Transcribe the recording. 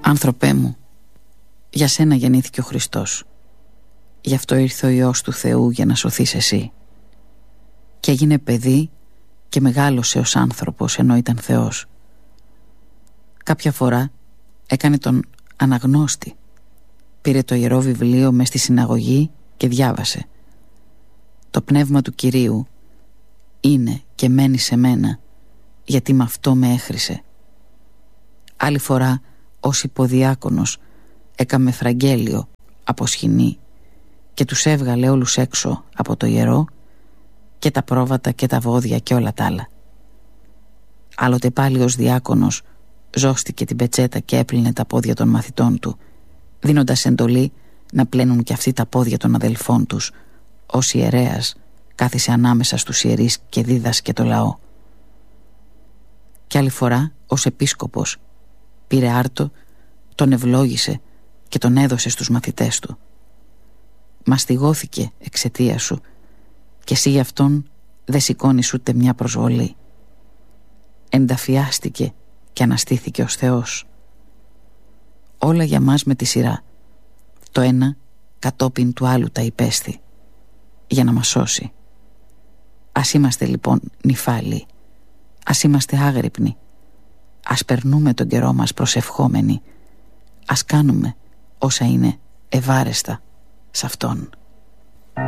Άνθρωπέ μου, για σένα γεννήθηκε ο Χριστός. Γι' αυτό ήρθε ο Υιός του Θεού για να σωθείς εσύ. Και έγινε παιδί και μεγάλωσε ως άνθρωπος ενώ ήταν Θεός. Κάποια φορά έκανε τον αναγνώστη. Πήρε το Ιερό Βιβλίο μες στη συναγωγή και διάβασε. Το πνεύμα του Κυρίου είναι και μένει σε μένα, γιατί με αυτό με έχρισε. Άλλη φορά ως υποδιάκονος έκαμε φραγγέλιο από σχοινή και τους έβγαλε όλους έξω από το ιερό, και τα πρόβατα και τα βόδια και όλα τα άλλα. Άλλοτε πάλι ως διάκονος ζώστηκε την πετσέτα και έπλυνε τα πόδια των μαθητών του, δίνοντας εντολή να πλένουν και αυτοί τα πόδια των αδελφών τους. Ως ιερέας κάθισε ανάμεσα στους ιερείς και δίδασκε το λαό. Κι άλλη φορά ως επίσκοπος πήρε άρτο, τον ευλόγησε και τον έδωσε στους μαθητές του. Μαστιγώθηκε εξαιτίας σου και εσύ γι' αυτόν δεν σηκώνεις ούτε μια προσβολή. Ενταφιάστηκε και αναστήθηκε ως Θεός. Όλα για μας με τη σειρά. Το ένα κατόπιν του άλλου τα υπέστη για να μας σώσει. Ας είμαστε λοιπόν νηφάλοι, ας είμαστε άγρυπνοι, ας περνούμε τον καιρό μας προσευχόμενοι, ας κάνουμε όσα είναι ευάρεστα σε Αυτόν.